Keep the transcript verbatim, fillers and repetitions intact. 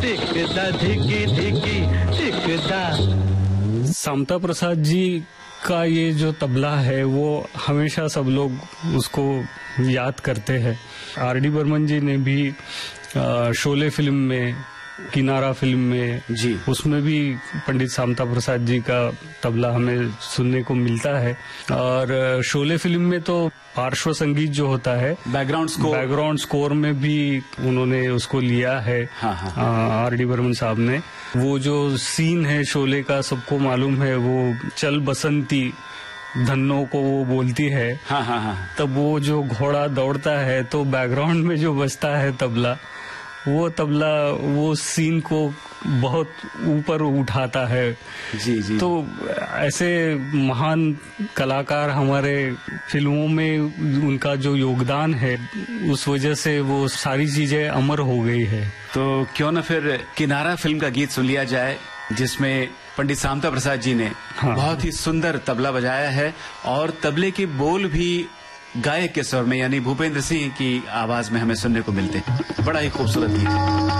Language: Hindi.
टिकदा धिकी धिकी टिकदा। सामता प्रसाद जी का ये जो तबला है वो हमेशा सब लोग उसको याद करते हैं। आर डी बर्मन जी ने भी शोले फिल्म में, किनारा फिल्म में जी, उसमें भी पंडित सामता प्रसाद जी का तबला हमें सुनने को मिलता है। और शोले फिल्म में तो पार्श्व संगीत जो होता है, बैकग्राउंड स्कोर बैकग्राउंड स्कोर में भी उन्होंने उसको लिया है। हाँ, हाँ। आर डी बर्मन साहब ने वो जो सीन है शोले का, सबको मालूम है, वो चल बसंती धन्नो को वो बोलती है। हाँ, हाँ, हाँ। तब वो जो घोड़ा दौड़ता है तो बैकग्राउंड में जो बजता है तबला, वो तबला वो सीन को बहुत ऊपर उठाता है। जी जी। तो ऐसे महान कलाकार हमारे फिल्मों में उनका जो योगदान है, उस वजह से वो सारी चीजें अमर हो गई है। तो क्यों न फिर किनारा फिल्म का गीत सुन लिया जाए, जिसमें पंडित सामता प्रसाद जी ने हाँ। बहुत ही सुंदर तबला बजाया है और तबले के बोल भी गायक के स्वर में यानी भूपेंद्र सिंह की आवाज में हमें सुनने को मिलते हैं। बड़ा ही खूबसूरत गीत है।